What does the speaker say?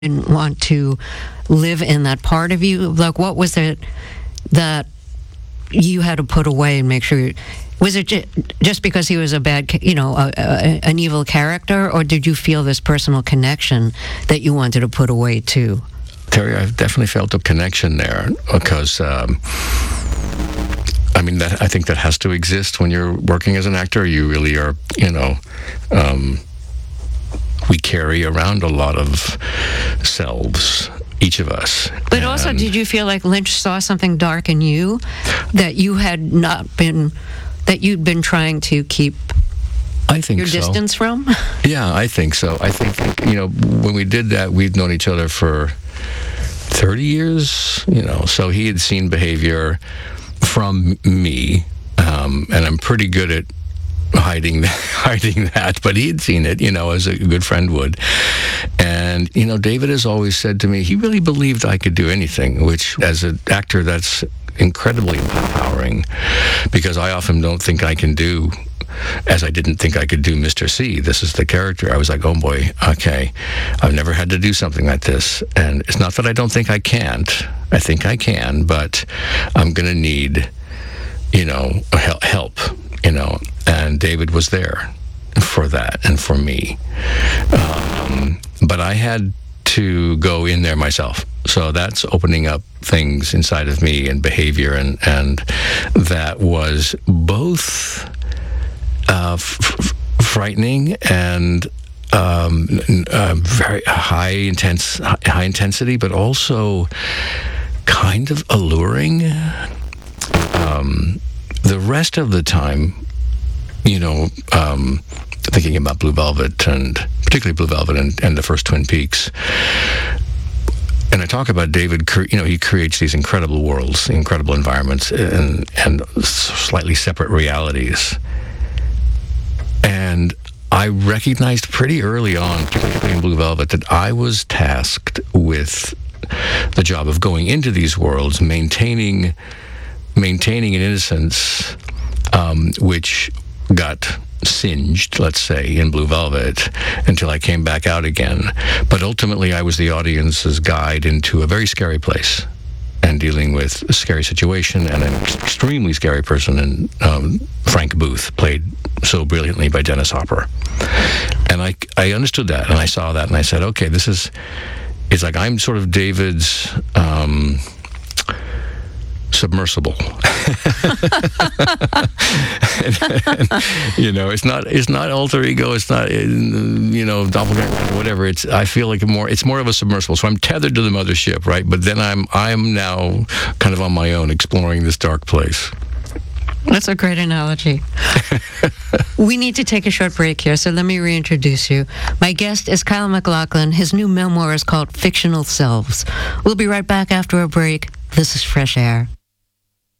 didn't want to live in that part of you? Like, what was it that you had to put away and make sure? Was it just because he was a bad, an evil character, or did you feel this personal connection that you wanted to put away too? Terry, I've definitely felt a connection there because, I think that has to exist when you're working as an actor. You really are, we carry around a lot of selves, each of us. But also, did you feel like Lynch saw something dark in you that you had not been, that you'd been trying to keep your distance from? Yeah, I think so. I think, when we did that, we'd known each other for 30 years, so he had seen behavior from me, and I'm pretty good at hiding that, but he had seen it, as a good friend would. And, David has always said to me, he really believed I could do anything, which as an actor, that's incredibly empowering, because I often don't think I can do, as I didn't think I could do Mr. C. This is the character. I was like, oh boy, okay, I've never had to do something like this. And it's not that I don't think I can't. I think I can, but I'm going to need, help, and David was there for that and for me. But I had to go in there myself. So that's opening up things inside of me and behavior, and that was both frightening and very high intensity, but also kind of alluring. The rest of the time, thinking about Blue Velvet, and particularly Blue Velvet and the first Twin Peaks. And I talk about David, he creates these incredible worlds, incredible environments, and slightly separate realities. And I recognized pretty early on, particularly in Blue Velvet, that I was tasked with the job of going into these worlds, maintaining an innocence, which got singed, let's say, in Blue Velvet, until I came back out again. But ultimately, I was the audience's guide into a very scary place and dealing with a scary situation, and an extremely scary person in Frank Booth, played so brilliantly by Dennis Hopper. And I understood that, and I saw that, and I said, okay, it's like I'm sort of David's submersible. It's not alter ego, it's not doppelganger, whatever. I feel like it's more of a submersible. So I'm tethered to the mothership, right? But then I'm now kind of on my own, exploring this dark place. That's a great analogy. We need to take a short break here, so let me reintroduce you. My guest is Kyle MacLachlan. His new memoir is called Fictional Selves. We'll be right back after a break. This is Fresh Air.